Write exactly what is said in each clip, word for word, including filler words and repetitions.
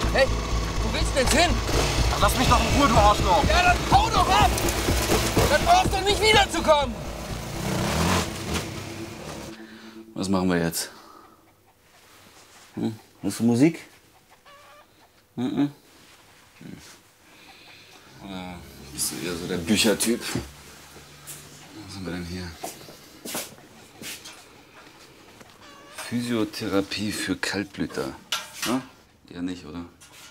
Hey, wo willst du denn hin? Dann lass mich doch in Ruhe, du Arschloch! Ja, dann hau doch ab! Dann brauchst du nicht wiederzukommen! Was machen wir jetzt? Hm? Hast du Musik? Mhm. Hm. Oder bist du eher so der Büchertyp? Was haben wir denn hier? Physiotherapie für Kaltblüter. Ja? Eher nicht, oder?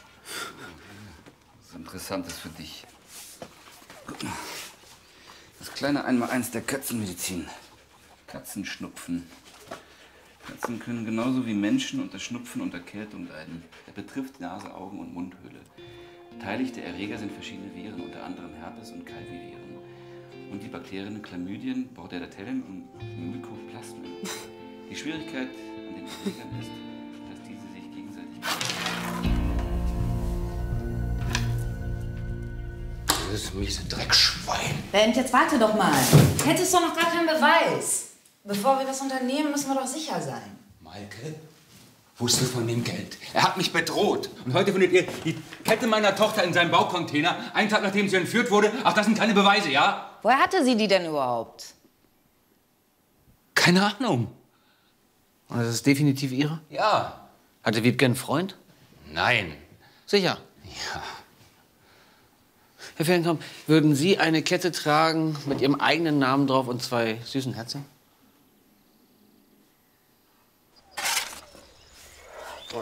Was Interessantes für dich. Guck mal. Das kleine Einmaleins der Katzenmedizin. Katzenschnupfen. Katzen können genauso wie Menschen unter Schnupfen und Erkältung leiden. Er betrifft Nase, Augen und Mundhöhle. Beteiligte Erreger sind verschiedene Viren, unter anderem Herpes- und Calvi-Viren. Und die Bakterien Chlamydien, Bordetella und Mycoplasmen. Die Schwierigkeit an den Erregern ist, dass diese sich gegenseitig Dieses miese Dreckschwein. Bernd, jetzt warte doch mal. Hättest doch noch gar keinen Beweis. Bevor wir das unternehmen, müssen wir doch sicher sein. Maike wusste von dem Geld. Er hat mich bedroht. Und heute findet ihr die Kette meiner Tochter in seinem Baucontainer, einen Tag nachdem sie entführt wurde. Ach, das sind keine Beweise, ja? Woher hatte sie die denn überhaupt? Keine Ahnung. Und das ist definitiv Ihre? Ja. Hatte Wiebke einen Freund? Nein. Sicher. Ja. Herr Fellenkamp, würden Sie eine Kette tragen mit Ihrem eigenen Namen drauf und zwei süßen Herzen? Moin.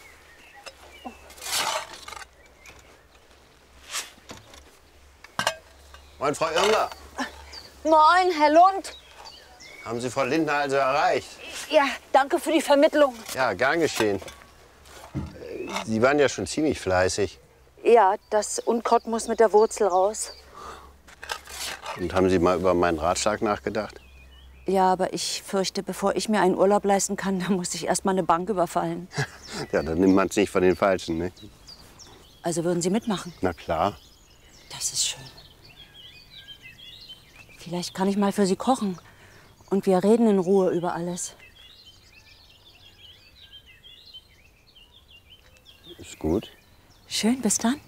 Moin, Frau Irmler. Moin, Herr Lund. Haben Sie Frau Lindner also erreicht? Ja, danke für die Vermittlung. Ja, gern geschehen. Sie waren ja schon ziemlich fleißig. Ja, das Unkraut muss mit der Wurzel raus. Und haben Sie mal über meinen Ratschlag nachgedacht? Ja, aber ich fürchte, bevor ich mir einen Urlaub leisten kann, da muss ich erst mal eine Bank überfallen. Ja, dann nimmt man es nicht von den Falschen, ne? Also würden Sie mitmachen? Na klar. Das ist schön. Vielleicht kann ich mal für Sie kochen. Und wir reden in Ruhe über alles. Ist gut. Schön, bis dann.